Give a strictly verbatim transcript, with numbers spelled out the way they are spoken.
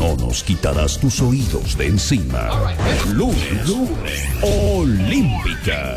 no nos quitarás tus oídos de encima. Lunes Olímpica.